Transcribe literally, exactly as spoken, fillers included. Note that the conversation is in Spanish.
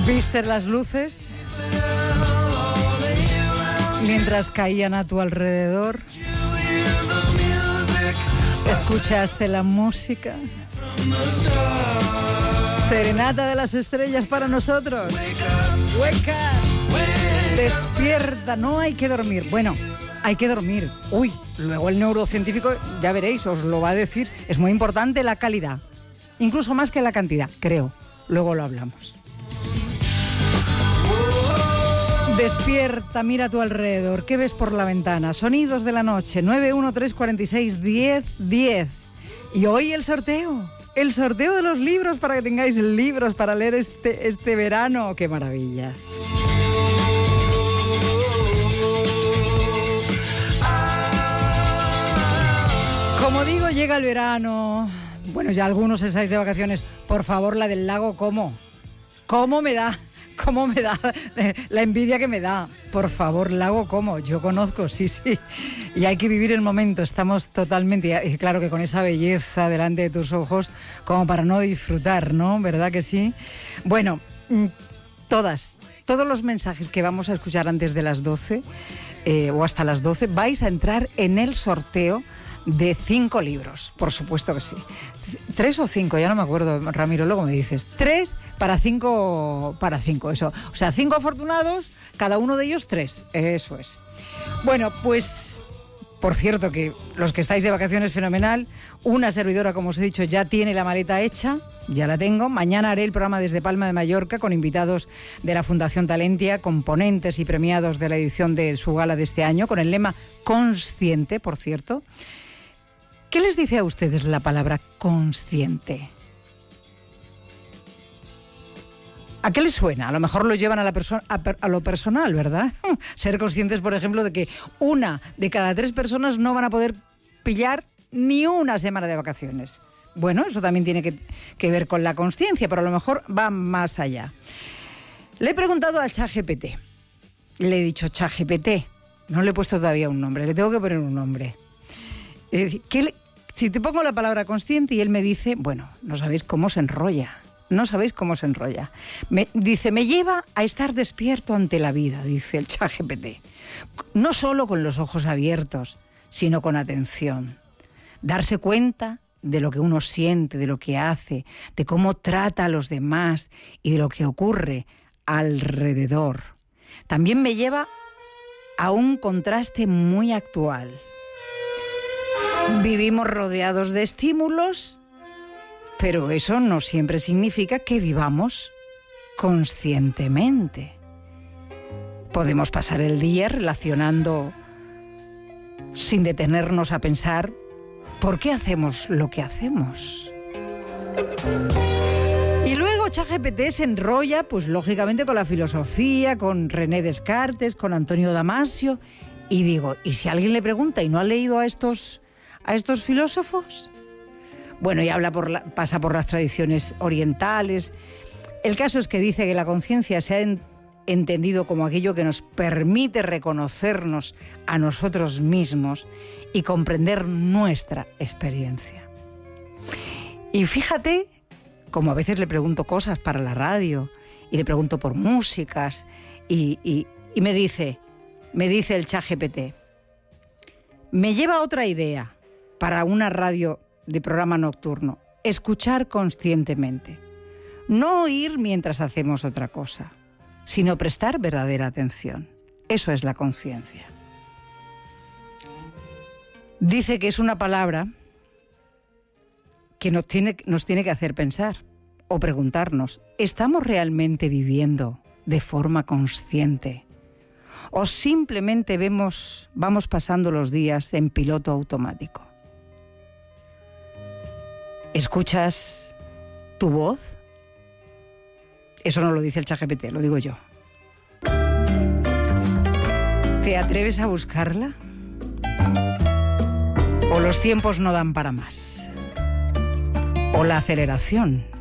¿Viste las luces mientras caían a tu alrededor? ¿Escuchaste la música? Serenata de las estrellas para nosotros. Wake up. Despierta, no hay que dormir. Bueno, hay que dormir. Uy, luego el neurocientífico, ya veréis, os lo va a decir. Es muy importante la calidad, incluso más que la cantidad, creo. Luego lo hablamos. Despierta, mira a tu alrededor. ¿Qué ves por la ventana? Sonidos de la noche. nueve uno tres cuatro seis uno cero uno cero. Y hoy el sorteo. El sorteo de los libros para que tengáis libros para leer este, este verano. ¡Qué maravilla! Como digo, llega el verano. Bueno, ya algunos estáis de vacaciones. Por favor, la del lago, ¿cómo? ¿Cómo me da? ¿Cómo me da? La envidia que me da. Por favor, lago, ¿cómo? Yo conozco, sí, sí. Y hay que vivir el momento. Estamos totalmente... Y claro que con esa belleza delante de tus ojos, como para no disfrutar, ¿no? ¿Verdad que sí? Bueno, todas, todos los mensajes que vamos a escuchar antes de las doce, eh, o hasta las doce, vais a entrar en el sorteo de cinco libros, por supuesto que sí. Tres o cinco, ya no me acuerdo, Ramiro, luego me dices. Tres para cinco, para cinco, eso. O sea, cinco afortunados, cada uno de ellos tres, eso es. Bueno, pues, por cierto, que los que estáis de vacaciones, fenomenal. Una servidora, como os he dicho, ya tiene la maleta hecha, ya la tengo. Mañana haré el programa desde Palma de Mallorca con invitados de la Fundación Talentia, componentes y premiados de la edición de su gala de este año, con el lema Consciente, por cierto. ¿Qué les dice a ustedes la palabra consciente? ¿A qué les suena? A lo mejor lo llevan a, la perso- a, per- a lo personal, ¿verdad? Ser conscientes, por ejemplo, de que una de cada tres personas no van a poder pillar ni una semana de vacaciones. Bueno, eso también tiene que, que ver con la consciencia, pero a lo mejor va más allá. Le he preguntado al ChatGPT. Le he dicho, ChatGPT, no le he puesto todavía un nombre, le tengo que poner un nombre. Es decir, ¿qué le, si te pongo la palabra consciente y él me dice, bueno, no sabéis cómo se enrolla, no sabéis cómo se enrolla. Me, dice, me lleva a estar despierto ante la vida, dice el ChatGPT. No solo con los ojos abiertos, sino con atención. Darse cuenta de lo que uno siente, de lo que hace, de cómo trata a los demás y de lo que ocurre alrededor. También me lleva a un contraste muy actual. Vivimos rodeados de estímulos, pero eso no siempre significa que vivamos conscientemente. Podemos pasar el día relacionando sin detenernos a pensar por qué hacemos lo que hacemos. Y luego ChatGPT se enrolla, pues lógicamente, con la filosofía, con René Descartes, con Antonio Damasio. Y digo, ¿y si alguien le pregunta y no ha leído a estos... a estos filósofos? Bueno, y habla por la, pasa por las tradiciones orientales. El caso es que dice que la conciencia se ha en, entendido como aquello que nos permite reconocernos a nosotros mismos y comprender nuestra experiencia. Y fíjate, como a veces le pregunto cosas para la radio y le pregunto por músicas y, y, y me dice, me dice el ChatGPT, me lleva otra idea para una radio de programa nocturno, escuchar conscientemente. No oír mientras hacemos otra cosa, sino prestar verdadera atención. Eso es la conciencia. Dice que es una palabra que nos tiene, nos tiene que hacer pensar o preguntarnos, ¿estamos realmente viviendo de forma consciente? ¿O simplemente vemos, vamos pasando los días en piloto automático? ¿Escuchas tu voz? Eso no lo dice el ChatGPT, lo digo yo. ¿Te atreves a buscarla? ¿O los tiempos no dan para más? ¿O la aceleración